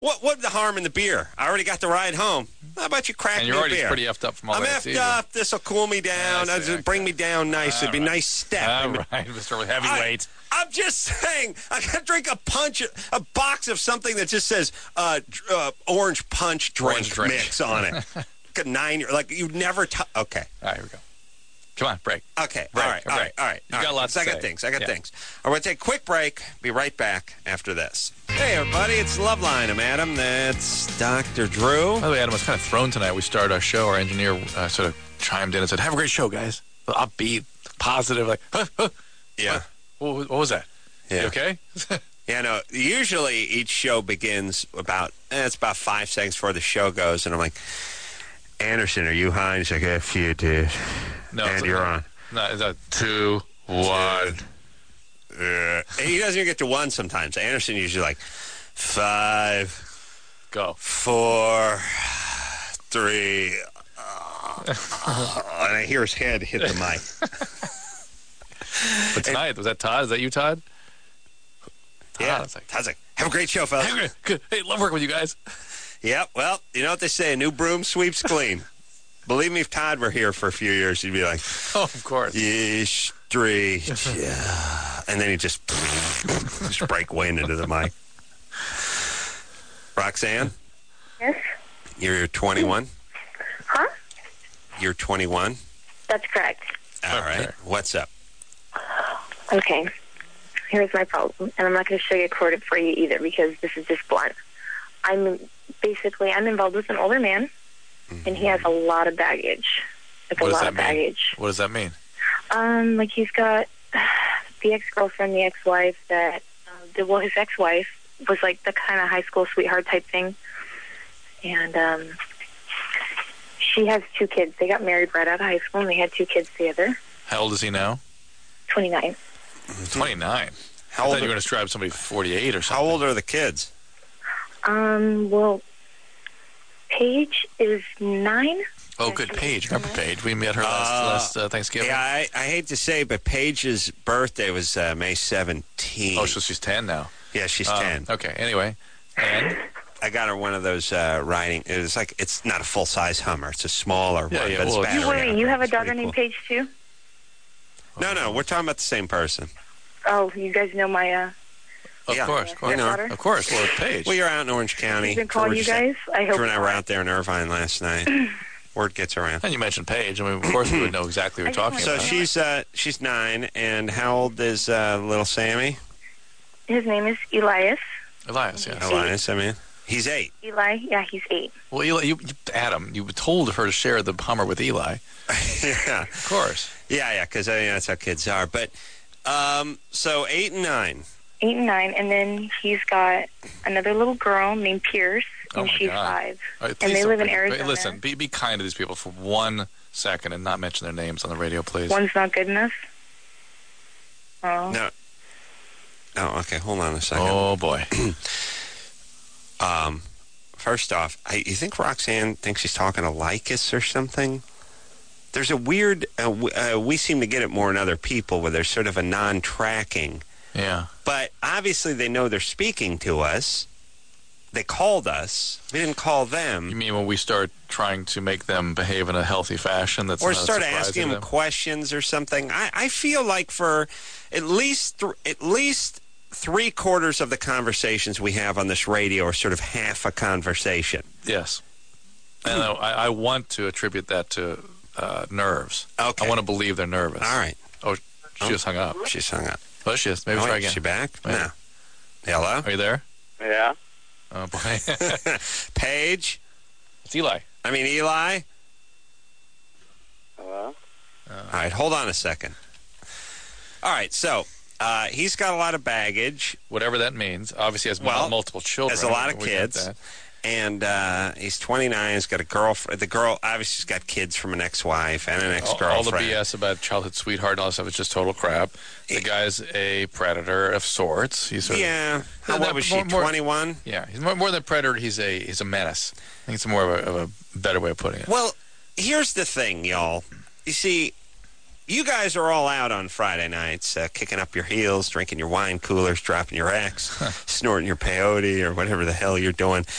What the harm in the beer? I already got the ride home. How about you crack me a beer? And you're already pretty effed up from all I'm that. effed up. This will cool me down. Bring me down nice. It'd be a nice step. All right, Mr. Heavyweight. I'm just saying, I got to drink a box of something that just says orange punch drink mix on it. Like a 9 year, like you've never. Okay. All right, here we go. Come on, break. Okay. Break. All right. You got lots to say. I got things. All right, we're going to take a quick break. Be right back after this. Hey, everybody. It's Loveline. I'm Adam. That's Dr. Drew. By the way, Adam was kind of thrown tonight. We started our show. Our engineer sort of chimed in and said, "Have a great show, guys." Upbeat, positive, like, Yeah. What was that? Yeah. You okay? Yeah, no, usually each show begins it's about 5 seconds before the show goes, and I'm like, Anderson, are you high? And he's like, F you, dude. No, and you're on. No, it's a 2, 1. And he doesn't even get to 1 sometimes. Anderson usually like 5, go, 4, 3, and I hear his head hit the mic. But tonight, was that Todd? Is that you, Todd? Yeah. Todd's like, have a great show, fellas. Good. Hey, love working with you guys. Yeah, well, you know what they say, a new broom sweeps clean. Believe me, if Todd were here for a few years, he'd be like, oh, of course. Yeesh, three, yeah. And then he'd just break wind into the mic. Roxanne? Yes? You're 21? Huh? You're 21? That's correct. All right. What's up? Okay. Here's my problem, and I'm not going to sugarcoat it for you either because this is just blunt. I'm involved with an older man, and he has a lot of baggage. Like a lot of baggage. What does that mean? Like he's got the ex-girlfriend, the ex-wife that, his ex-wife was like the kind of high school sweetheart type thing. And she has 2 kids. They got married right out of high school, and they had 2 kids together. How old is he now? 29. 29? I thought you were going to describe somebody 48 or something. How old are the kids? Well, Paige is 9. Oh, good. Paige. Remember Paige? We met her last Thanksgiving. Yeah, I hate to say, but Paige's birthday was May 17th. Oh, so she's 10 now. Yeah, she's 10. Okay, anyway. And? I got her one of those riding. It's not a full-size Hummer. It's a smaller one. But it's battery. You have a daughter named Paige, too? No, we're talking about the same person. Oh, you guys know my... Of course. Of course. Well, Paige. Well, you're out in Orange County. She's been calling you guys? I hope Drew and I were out there in Irvine last night. Word gets around. And you mentioned Paige. I mean, of course we would know exactly what you're talking about. So she's 9, and how old is little Sammy? His name is Elias. Elias, yes. Elias, I mean. He's 8. Eli, yeah, he's 8. Well, Eli, Adam, you told her to share the Hummer with Eli. Yeah. Of course. Yeah, because that's how kids are. But, so 8 and 9. 8 and 9, and then he's got another little girl named Pierce, and she's 5. Right, and they live in Arizona. Listen, be kind to these people for 1 second and not mention their names on the radio, please. One's not good enough? Oh. No. Oh, okay, hold on a second. Oh, boy. First off, you think Roxanne thinks she's talking to Lycus or something? There's a weird, we seem to get it more in other people where there's sort of a non-tracking. Yeah. But obviously they know they're speaking to us. They called us. We didn't call them. You mean when we start trying to make them behave in a healthy fashion? Or start asking them questions or something. I feel like for at least 3/4 of the conversations we have on this radio are sort of half a conversation. Yes. And I want to attribute that to nerves. Okay. I want to believe they're nervous. All right. Oh, she just hung up. She's hung up. Oh, she is. Maybe try again. Is she back? Wait. No. Hello? Are you there? Yeah. Oh, boy. Paige? It's Eli. Eli? Hello? All right, hold on a second. All right, so he's got a lot of baggage. Whatever that means. Obviously, he has multiple children. Has a lot of kids. And he's 29. He's got a girlfriend. The girl obviously has got kids from an ex-wife and an ex-girlfriend. All the BS about childhood sweetheart and all that stuff is just total crap. The guy's a predator of sorts. He's How old was she? 21. Yeah, he's more than a predator. He's a menace. I think it's more of a better way of putting it. Well, here's the thing, y'all. You see, you guys are all out on Friday nights, kicking up your heels, drinking your wine coolers, dropping your ex, snorting your peyote, or whatever the hell you're doing.